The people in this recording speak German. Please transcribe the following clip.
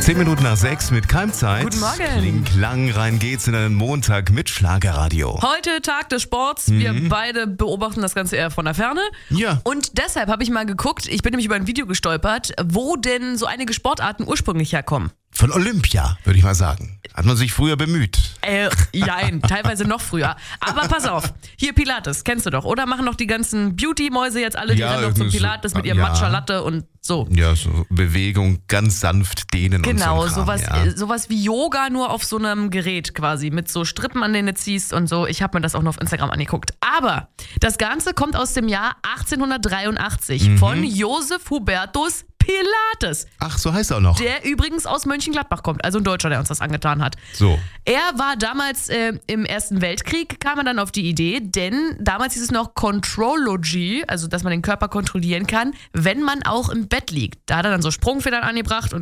5:10 mit Keimzeit. Guten Morgen. Kling, Klang, rein geht's in einen Montag mit Schlagerradio. Heute Tag des Sports. Wir beide beobachten das Ganze eher von der Ferne. Ja. Und deshalb habe ich mal geguckt, ich bin nämlich über ein Video gestolpert, wo denn so einige Sportarten ursprünglich herkommen. Von Olympia, würde ich mal sagen. Hat man sich früher bemüht. Jein, teilweise noch früher. Aber pass auf, hier Pilates, kennst du doch, oder? Machen doch die ganzen Beauty-Mäuse jetzt alle, die rennen doch zum Pilates mit ihrem Matcha-Latte und so. Ja, so Bewegung, ganz sanft dehnen Genau, und so ein Kram, sowas wie Yoga, nur auf so einem Gerät quasi, mit so Strippen, an denen du ziehst und so. Ich habe mir das auch noch auf Instagram angeguckt. Aber das Ganze kommt aus dem Jahr 1883 von Josef Hubertus Pilates. Ach, so heißt er auch noch. Der übrigens aus Mönchengladbach kommt, also ein Deutscher, der uns das angetan hat. So. Er war damals im Ersten Weltkrieg, kam er dann auf die Idee, denn damals hieß es noch Contrology, also dass man den Körper kontrollieren kann, wenn man auch im Bett liegt. Da hat er dann so Sprungfedern angebracht und